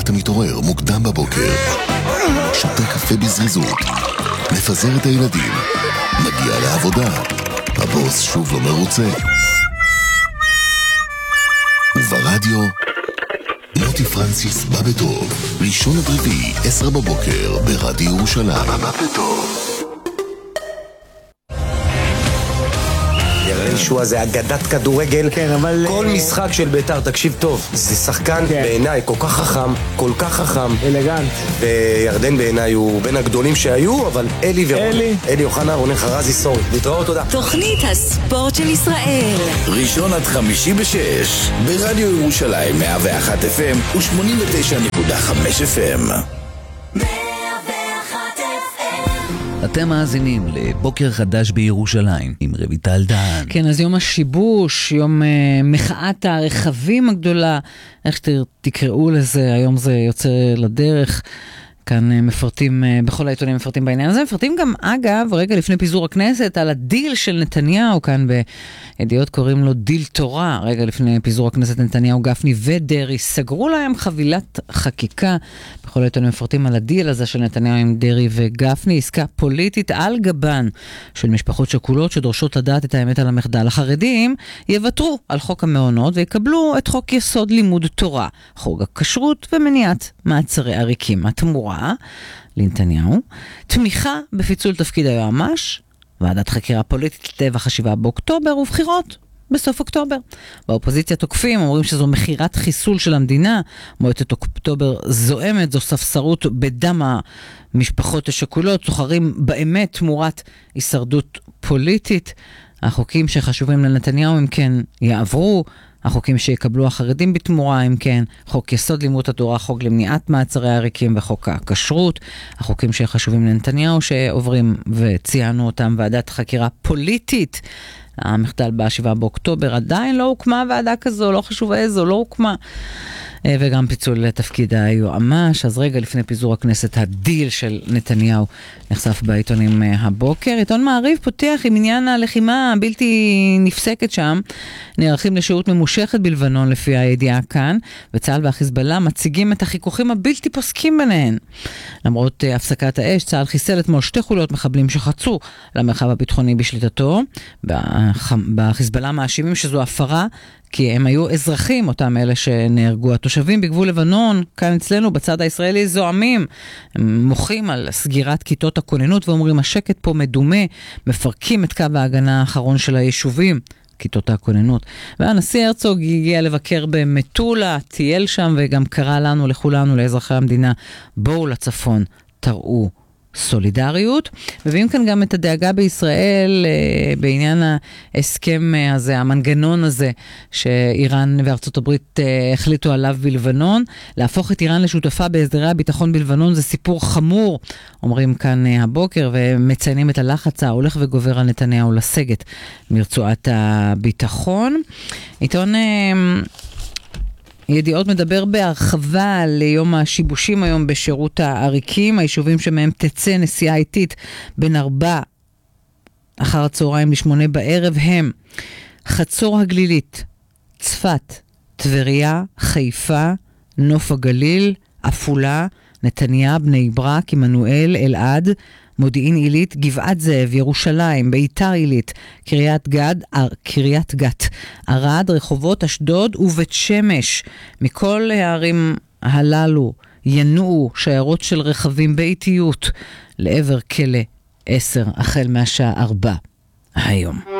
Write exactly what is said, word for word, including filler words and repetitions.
אתה מתעורר מוקדם בבוקר, שותה קפה בזריזות, מפזר את הילדים, מגיע לעבודה, הבוס שוב לא מרוצה, וברדיו מוטי פרנסיס בא בטוב, ראשון עד רביעי, עשר בבוקר, ברדיו ירושלים. בא בטוב. ישוע זה אגדת כדורגל, כן, אבל... כל משחק של בית"ר, תקשיב טוב, זה שחקן כן. בעיניי כל כך חכם, כל כך חכם, אלגנט. וירדן בעיניי הוא בין הגדולים שהיו, אבל אלי ורונן, אלי, אלי אוחנה, רונן חרזי, סורי, להתראות, תודה. תוכנית הספורט של ישראל, ראשון עד חמישי בשש, ברדיו ירושלים מאה ואחת אף אם ו-שמונים ותשע נקודה חמש אף אם. אתם מאזינים לבוקר חדש בירושלים עם רויטל דהן. כן, אז יום השיבוש, יום uh, מחאת הרכבים הגדולה, איך שתקראו לזה, היום זה יוצא לדרך. כאן uh, מפרטים, uh, בכל העיתונים מפרטים בעניין הזה. מפרטים גם, אגב, רגע לפני פיזור הכנסת, על הדיל של נתניהו, כאן בידיעות קוראים לו דיל תורה. רגע לפני פיזור הכנסת, נתניהו, גפני ודרי סגרו להם חבילת חקיקה. בכל העיתונים מפרטים על הדיל הזה של נתניהו עם דרי וגפני, עסקה פוליטית על גבן של משפחות שכולות שדורשות לדעת את האמת על המחדל. החרדים יוותרו על חוק המעונות ויקבלו את חוק יסוד לימוד תורה, חוק הכשרות ומניעת מעצרי עריקים. התמורה לנתניהו, תמיכה בפיצול תפקיד היועמ"ש, ועדת חקירה פוליטית לטבח השבעה באוקטובר ובחירות בסוף אוקטובר. באופוזיציה תוקפים, אומרים שזו מחירת חיסול של המדינה, מועצת אוקטובר זועמת, זו ספסרות בדם המשפחות השכולות, סוחרים באמת תמורת הישרדות פוליטית. החוקים שחשובים לנתניהו אם כן יעברו, החוקים שיקבלו החרדים בתמורה אם כן, חוק יסוד לימוד התורה, חוק למניעת מעצרי עריקים וחוק הכשרות, החוקים שחשובים לנתניהו שעוברים וציינו אותם, ועדת חקירה פוליטית, המחדל בשבעה באוקטובר, עדיין לא הוקמה ועדה כזו, לא חשוב איזו, לא הוקמה, וגם פיצול לתפקיד היועמ"ש. אז רגע לפני פיזור הכנסת, הדיל של נתניהו נחשף בעיתונים הבוקר. עיתון מעריב פותח עם עניין הלחימה הבלתי נפסקת שם, נערכים לשהות ממושכת בלבנון לפי הידיעה כאן, וצה"ל והחיזבאללה מציגים את החיכוכים הבלתי פוסקים ביניהן. למרות הפסקת האש, צה"ל חיסל אתמול שתי חוליות מחבלים שחצו למרחב הביטחוני בשליטתו. בחיזבאללה מאשימים שזו הפרה, כי הם היו אזרחים, אותם אלה שנהרגו. התושבים בגבול לבנון, כאן אצלנו בצד הישראלי, זועמים. הם מוחים על סגירת כיתות הכוננות ואומרים, השקט פה מדומה, מפרקים את קו ההגנה האחרון של היישובים, כיתות הכוננות. והנשיא הרצוג הגיע לבקר במטולה, טייל שם וגם קרא לנו, לכולנו, לאזרחי המדינה, בואו לצפון, תראו סולידריות. מביאים כאן גם את הדאגה בישראל אה, בעניין ההסכם הזה, המנגנון הזה שאיראן וארצות הברית אה, החליטו עליו בלבנון. להפוך את איראן לשותפה בהסדרי הביטחון בלבנון זה סיפור חמור, אומרים כאן אה, הבוקר, ומציינים את הלחץ ההולך וגובר על נתניהו לסגת מרצועת הביטחון. עיתון אה, ידיעות מדבר בהרחבה על יום השיבושים היום בשירות העריקים, היישובים שמהם תצא נסיעה איטית בין ארבע אחר הצהריים לשמונה בערב הם חצור הגלילית, צפת, טבריה, חיפה, נוף הגליל, עפולה, נתניה, בני ברק, עמנואל, אלעד, מודיעין עילית, גבעת זאב, ירושלים, ביתר עילית, קריית גת, קריית גת, ערד, רחובות, אשדוד ובית שמש. מכל הערים הללו ינועו שיירות של רכבים באיטיות לעבר כלא עשר החל מהשעה ארבע היום.